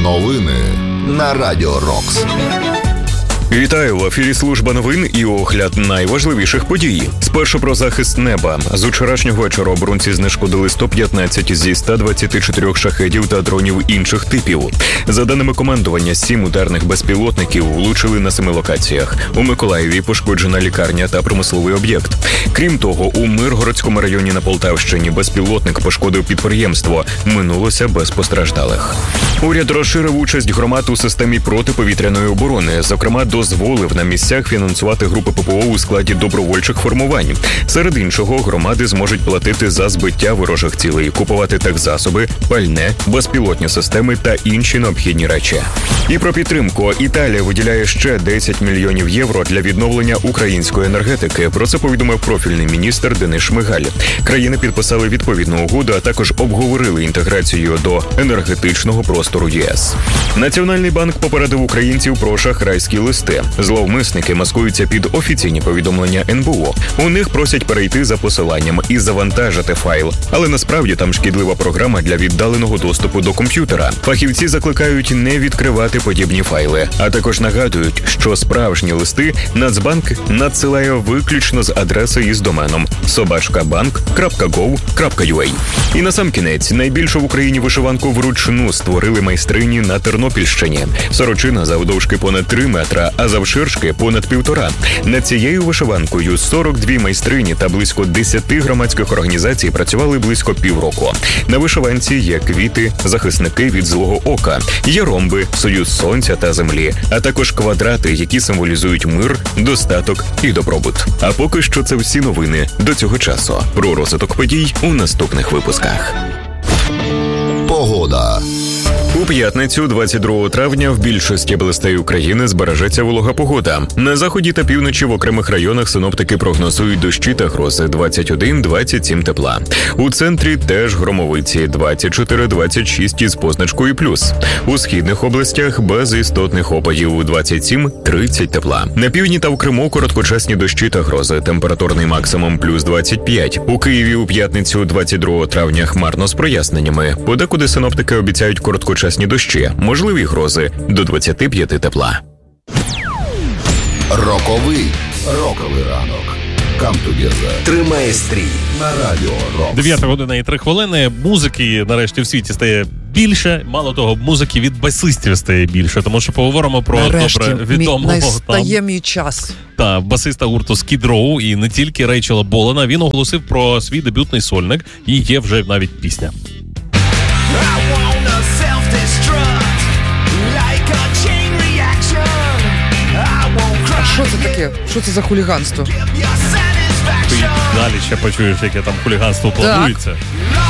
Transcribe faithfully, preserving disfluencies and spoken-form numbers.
Новини на Радіо Рокс. Вітаю, в ефірі служба новин і огляд найважливіших подій. Спершу про захист неба. З учорашнього вечора оборонці знешкодили сто п'ятнадцять зі ста двадцяти чотирьох шахедів та дронів інших типів. За даними командування, сім ударних безпілотників влучили на семи локаціях. У Миколаєві пошкоджена лікарня та промисловий об'єкт. Крім того, у Миргородському районі на Полтавщині безпілотник пошкодив підприємство. Минулося без постраждалих. Уряд розширив участь громад у системі протиповітряної оборони, зокрема, дозволив на місцях фінансувати групи ППО у складі добровольчих формувань. Серед іншого, громади зможуть платити за збиття ворожих цілей, купувати техзасоби, пальне, безпілотні системи та інші необхідні речі. І про підтримку. Італія виділяє ще десять мільйонів євро для відновлення української енергетики. Про це повідомив профільний міністр Денис Шмигаль. Країни підписали відповідну угоду, а також обговорили інтеграцію до енергетичного простору ЄС. Національний банк попередив українців про шахрайські листи. Зловмисники маскуються під офіційні повідомлення ен бе о. У них просять перейти за посиланням і завантажити файл. Але насправді там шкідлива програма для віддаленого доступу до комп'ютера. Фахівці закликають не відкривати подібні файли. А також нагадують, що справжні листи Нацбанк надсилає виключно з адреси із доменом собачка банк крапка гов крапка ю а. І насамкінець, найбільшу в Україні вишиванку вручну створили майстрині на Тернопільщині. Сорочина завдовжки понад три метра, а завширшки понад півтора. Над цією вишиванкою сорок дві майстрині та близько десяти громадських організацій працювали близько півроку. На вишиванці є квіти, захисники від злого ока, є ромби, союз сонця та землі, а також квадрати, які символізують мир, достаток і добробут. А поки що це всі новини до цього часу. Про розвиток подій у наступних випусках. Погода. У п'ятницю, двадцять другого травня, в більшості областей України збережеться волога погода. На заході та півночі в окремих районах синоптики прогнозують дощі та грози двадцять один - двадцять сім тепла. У центрі теж громовиці двадцять чотири - двадцять шість із позначкою плюс. У східних областях без істотних опадів двадцять сім - тридцять тепла. На півдні та в Криму короткочасні дощі та грози. Температурний максимум плюс двадцять п'ять. У Києві у п'ятницю, двадцять другого травня, хмарно з проясненнями. Подекуди синоптики обіцяють короткочасні дощі, можливі грози до двадцяти п'яти тепла. Роковий. Роковий ранок. Come together. Тримає стрій на Радіо Рокс. дев'ята година і три хвилини. Музики нарешті в світі стає більше. Мало того, музики від басистів стає більше. Тому що поговоримо про нарешті, добре відомого мій, настає мій час. Та басиста гурту Skid Row і не тільки Рейчела Болана. Він оголосив про свій дебютний сольник і є вже навіть пісня. А що це таке? Що це за хуліганство? Ти далі ще почуєш, яке там хуліганство планується.